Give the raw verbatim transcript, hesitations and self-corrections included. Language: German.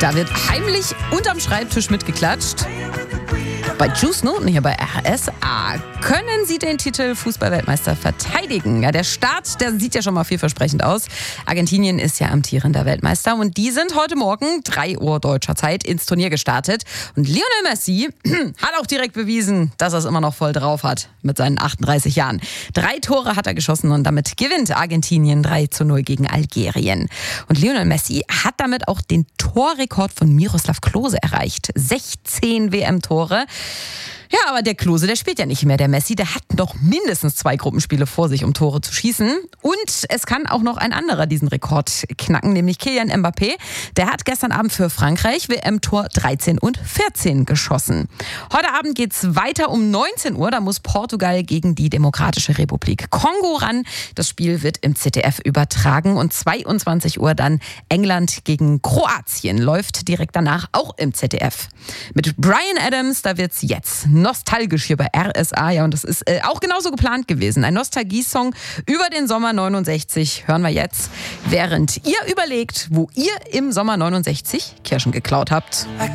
Da wird heimlich unterm Schreibtisch mitgeklatscht. Bei Juice Noten hier bei R S A. Können Sie den Titel Fußball-Weltmeister verteidigen? Ja, der Start, der sieht ja schon mal vielversprechend aus. Argentinien ist ja amtierender Weltmeister und die sind heute Morgen, drei Uhr deutscher Zeit, ins Turnier gestartet. Und Lionel Messi hat auch direkt bewiesen, dass er es immer noch voll drauf hat mit seinen achtunddreißig Jahren. Drei Tore hat er geschossen und damit gewinnt Argentinien drei zu null gegen Algerien. Und Lionel Messi hat damit auch den Torrekord von Miroslav Klose erreicht. sechzehn W M-Tore. Ja, aber der Klose, der spielt ja nicht mehr. Der Messi, der hat noch mindestens zwei Gruppenspiele vor sich, um Tore zu schießen. Und es kann auch noch ein anderer diesen Rekord knacken, nämlich Kylian Mbappé. Der hat gestern Abend für Frankreich W M-Tor dreizehn und vierzehn geschossen. Heute Abend geht's weiter um neunzehn Uhr. Da muss Portugal gegen die Demokratische Republik Kongo ran. Das Spiel wird im Z D F übertragen. Und zweiundzwanzig Uhr dann England gegen Kroatien. Läuft direkt danach auch im Z D F. Mit Bryan Adams, da wird's jetzt nostalgisch hier bei R S A. Ja, und das ist äh, auch genauso geplant gewesen. Ein Nostalgie-Song über den Sommer neunundsechzig hören wir jetzt, während ihr überlegt, wo ihr im Sommer neunundsechzig Kirschen geklaut habt.